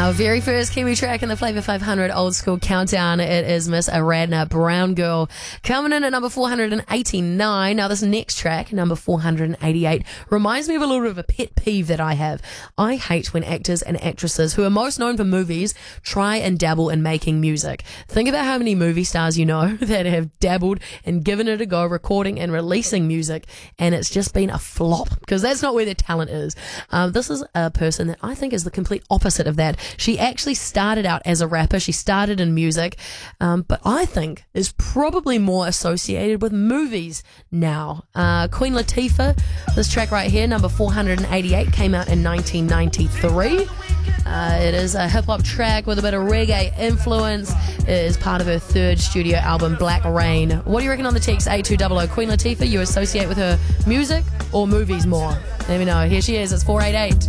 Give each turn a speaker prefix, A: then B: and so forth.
A: Our very first Kiwi track in the Flavour 500 Old School Countdown. It is Miss Aradna Brown Girl coming in at number 489. Now this next track, number 488, reminds me of a little bit of a pet peeve that I have. I hate when actors and actresses who are most known for movies try and dabble in making music. Think about how many movie stars you know that have dabbled and given it a go recording and releasing music, and it's just been a flop because that's not where their talent is. This is a person that I think is the complete opposite of that. She actually started out as a rapper. She started in music, but I think is probably more associated with movies now. Queen Latifah, this track right here, number 488, came out in 1993. It is a hip-hop track with a bit of reggae influence. It is part of her third studio album, Black Rain. What do you reckon on the text 8200? Queen Latifah, you associate with her music or movies more? Let me know. Here she is. It's 488.